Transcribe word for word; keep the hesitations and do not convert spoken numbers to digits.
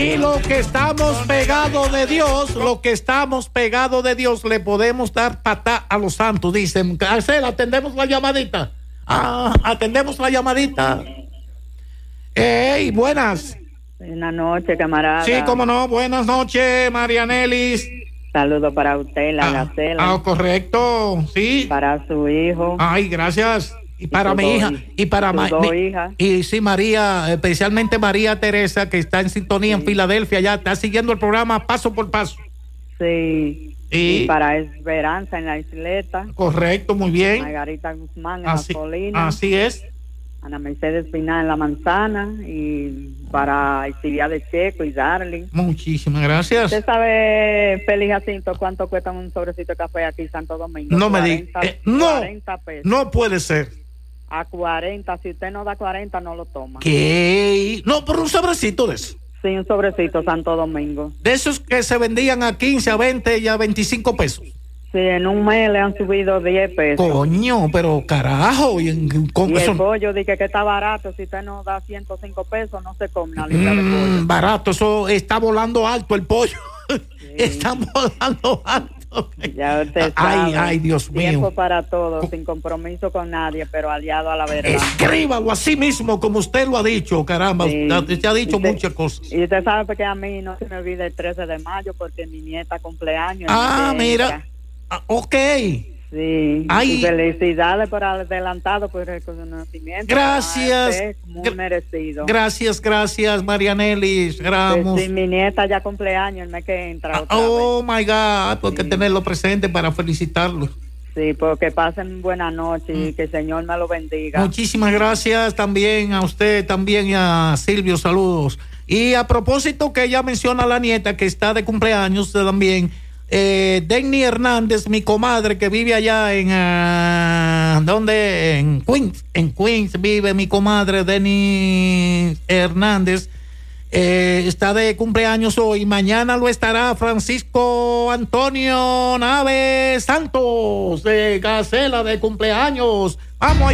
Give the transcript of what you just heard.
Y lo que estamos pegados de Dios, lo que estamos pegados de Dios, le podemos dar patá a los santos. Dicen, Arcel, atendemos la llamadita. Ah, atendemos la llamadita. Ey, buenas. Buenas noches, camarada. Sí, cómo no, buenas noches, Marianelis. Saludos para usted, la Ah, Gacela. ah, correcto, sí. Para su hijo. Ay, gracias. Y para Y mi tus hija. dos- Y para tus ma- dos mi- hijas. Y sí, María, especialmente María Teresa, que está en sintonía en Filadelfia, ya está siguiendo el programa paso por paso. Sí. Y- Y para Esperanza en la isleta. Correcto, muy bien. Margarita Guzmán en Así, la colina. así es. Ana Mercedes Pinal en la manzana. Y para Isidia de Checo y Darling. Muchísimas gracias. ¿Usted sabe, Félix Jacinto, cuánto cuesta un sobrecito de café aquí en Santo Domingo? No me diga. cuarenta, Eh, no, cuarenta pesos. no puede ser. A cuarenta. Si usted no da cuarenta, no lo toma. ¿Qué? No, por un sobrecito de eso. Sí, un sobrecito Santo Domingo. De esos que se vendían a quince, a veinte y a veinticinco pesos. Sí, en un mes le han subido diez pesos. Coño, pero carajo. Y en- con Y eso- el pollo dice que está barato. Si usted no da ciento cinco pesos, no se come una libra de Mm, pollo. barato, eso está volando alto el pollo. Está volando alto. Ya usted Ay, sabe. ay, Dios Tiempo mío. para todos, sin compromiso con nadie, pero aliado a la verdad. Escríbalo así mismo, como usted lo ha dicho, caramba. Sí. Usted se ha dicho Usted- muchas cosas. Y usted sabe porque a mí no se me olvida el trece de mayo, porque mi nieta cumpleaños. Ah, el mes mira. entra. Ah, ok. Sí. Ay. Y felicidades por adelantado por el reconocimiento. Gracias. Ah, es muy Gra- merecido. Gracias, gracias, Marianelis. Ramos. Sí, mi nieta ya cumpleaños el mes que entra. Ah, otra vez. oh my God, hay que tenerlo presente para felicitarlo. Sí, porque pasen buena noche y que el Señor me lo bendiga. Muchísimas gracias también a usted, también y a Silvio, saludos. Y a propósito que ella menciona a la nieta que está de cumpleaños, usted también, eh, Denny Hernández, mi comadre que vive allá en, uh, ¿dónde? En Queens, en Queens vive mi comadre Denny Hernández. Eh, está de cumpleaños hoy. Mañana lo estará Francisco Antonio Naves Santos de Gacela de cumpleaños. Vamos allá.